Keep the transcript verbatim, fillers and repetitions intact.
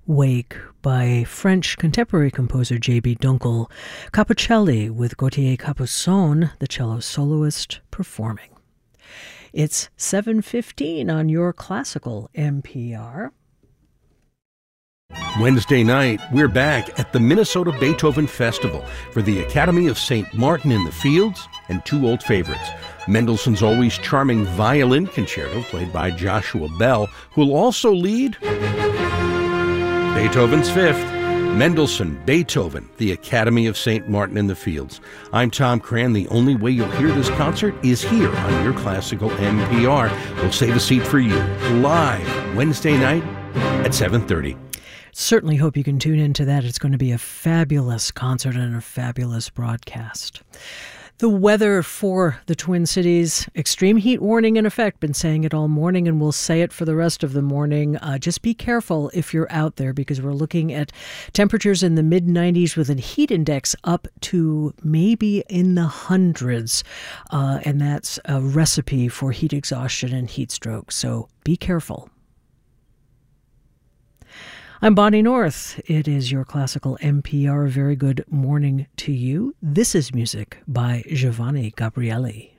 Wake by French contemporary composer J B Dunkel, Capucelli with Gautier Capuçon, the cello soloist, performing. It's seven fifteen on your classical N P R. Wednesday night, we're back at the Minnesota Beethoven Festival for the Academy of Saint Martin in the Fields and two old favorites. Mendelssohn's always charming violin concerto played by Joshua Bell, who will also lead Beethoven's Fifth, Mendelssohn, Beethoven, the Academy of Saint Martin in the Fields. I'm Tom Cran. The only way you'll hear this concert is here on your classical N P R. We'll save a seat for you live Wednesday night at seven thirty. Certainly hope you can tune into that. It's going to be a fabulous concert and a fabulous broadcast. The weather for the Twin Cities, extreme heat warning in effect. Been saying it all morning, and we'll say it for the rest of the morning. Uh, just be careful if you're out there, because we're looking at temperatures in the mid nineties with a heat index up to maybe in the hundreds. Uh, and that's a recipe for heat exhaustion and heat stroke. So be careful. I'm Bonnie North. It is your classical N P R. Very good morning to you. This is music by Giovanni Gabrieli.